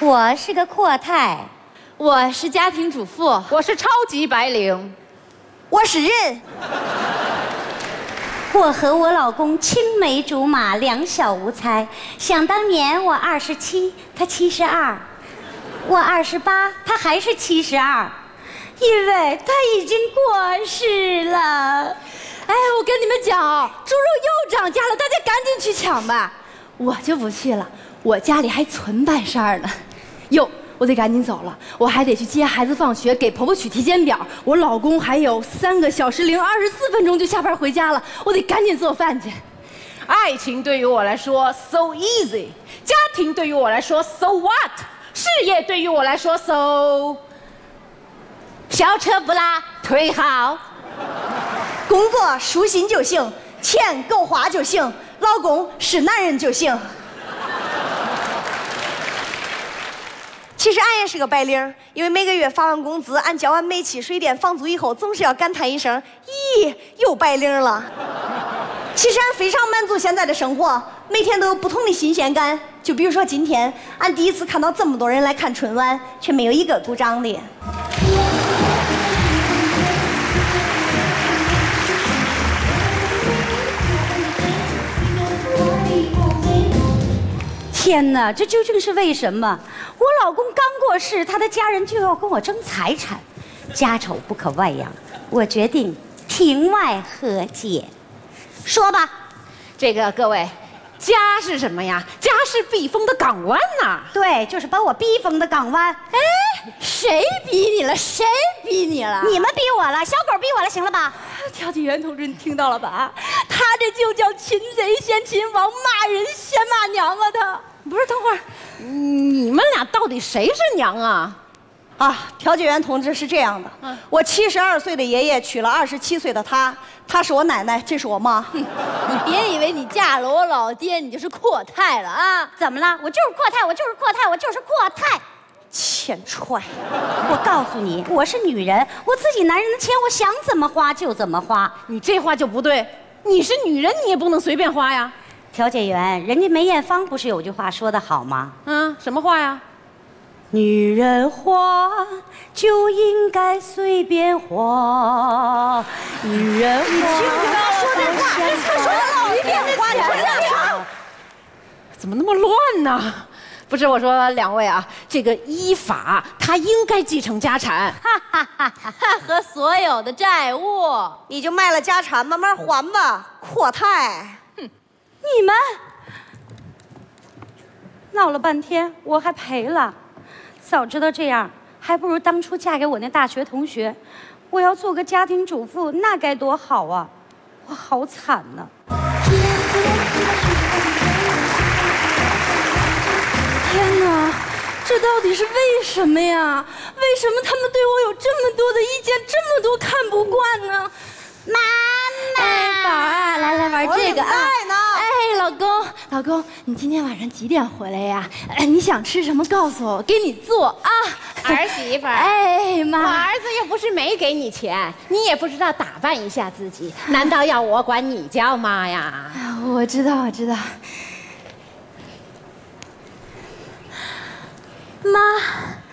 我是个阔太， 我是家庭主妇， 我是超级白领， 我是人。 我和我老公青梅竹马，两小无猜。想当年我27，他72，我28，他还是72，因为他已经过世了。 哎，我跟你们讲，猪肉又涨价了，大家赶紧去抢吧。我就不去了，我家里还存半扇呢。哟，我得赶紧走了，我还得去接孩子放学，给婆婆取体检表。我老公还有3个小时零24分钟就下班回家了，我得赶紧做饭去。 爱情对于我来说 so easy， 家庭对于我来说 so what， 事业对于我来说 so， 小车不拉腿好， 工作舒心就行，钱够花就行，老公是男人就行。其实俺也是个白领，因为每个月发完工资，俺交完煤气、水电、房租以后，总是要感叹一声：“咦，又白领了。”其实俺非常满足现在的生活，每天都有不同的新鲜感。就比如说今天，俺第一次看到这么多人来看春晚，却没有一个鼓掌的。 天哪，这究竟是为什么？我老公刚过世，他的家人就要跟我争财产，家丑不可外扬，我决定庭外和解。说吧， 这个各位，家是什么呀？家是避风的港湾呐。 对，就是把我逼疯的港湾。 哎，谁逼你了？谁逼你了？ 你们逼我了，小狗逼我了，行了吧？ 调解员同志，你听到了吧？他这就叫擒贼先擒王，骂人先骂娘啊！他不是，等会儿，你们俩到底谁是娘啊？ 啊，调解员同志是这样的，我72岁的爷爷娶了27岁的她，她是我奶奶，这是我妈。 你别以为你嫁了我老爹，你就是阔太了啊！ 怎么了？我就是阔太，我就是阔太，我就是阔太。 欠踹！ 我告诉你，我是女人，我自己男人的钱，我想怎么花就怎么花。 你这话就不对，你是女人，你也不能随便花呀。 调解员，人家梅艳芳不是有句话说得好吗？ 什么话呀？ 女人花就应该随便花，女人花。 他说的话，他说的随便花， 怎么那么乱呢？不是，我说两位啊，这个依法他应该继承家产， 和所有的债务。 你就卖了家产，慢慢还吧，阔太。 你们闹了半天，我还赔了。早知道这样，还不如当初嫁给我那大学同学。我要做个家庭主妇，那该多好啊！我好惨呐！ 天哪，这到底是为什么呀？为什么他们对我有这么多的意见，这么多看不惯呢？ 妈妈， 哎，宝儿，来玩这个啊！ 呢？ 哎，老公，你今天晚上几点回来呀？你想吃什么告诉我，我给你做啊！ 儿媳妇儿。 哎妈， 我儿子又不是没给你钱，你也不知道打扮一下自己，难道要我管你叫妈呀？ 我知道。妈。